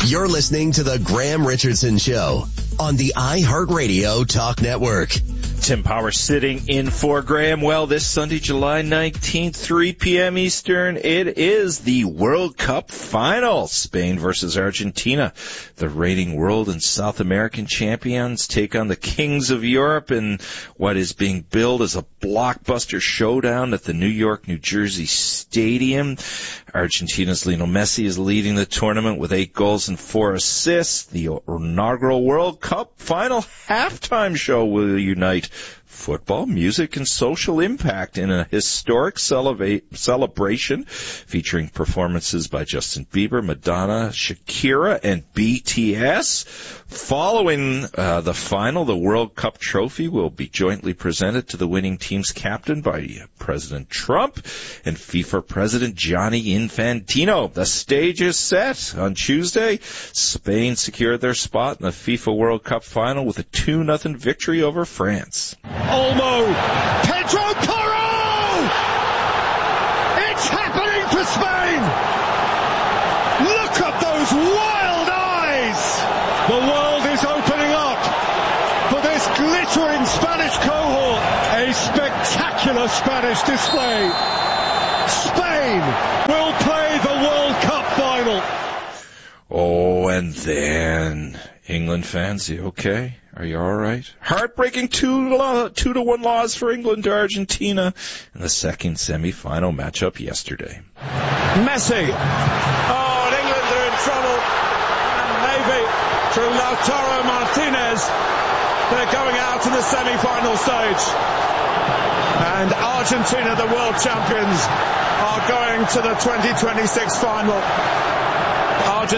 You're listening to the Graham Richardson Show on the iHeartRadio Talk Network. Tim Power sitting in for Graham. Well, this Sunday, July 19th, 3 p.m. Eastern, it is the World Cup final. Spain versus Argentina. The reigning world and South American champions take on the kings of Europe in what is being billed as a blockbuster showdown at the New York, New Jersey Stadium. Argentina's Lionel Messi is leading the tournament with 8 goals and 4 assists. The inaugural World Cup final halftime show will unite football, music, and social impact in a historic celebration featuring performances by Justin Bieber, Madonna, Shakira, and BTS. Following the final, the World Cup trophy will be jointly presented to the winning team's captain by President Trump and FIFA President Gianni Infantino. The stage is set. On Tuesday, Spain secured their spot in the FIFA World Cup final with a 2-0 victory over France. Olmo, Pedro Porro! It's happening for Spain! Look at those wild eyes! The world is opening up for this glittering Spanish cohort. A spectacular Spanish display. Spain will play the World Cup final. Oh, and then England fans, you okay? Are you all right? Heartbreaking 2-1 loss for England to Argentina in the second semi-final matchup yesterday. Messi. Oh, and England are in trouble. And maybe through Lautaro Martinez, they're going out in the semi-final stage. And Argentina, the world champions, are going to the 2026 final.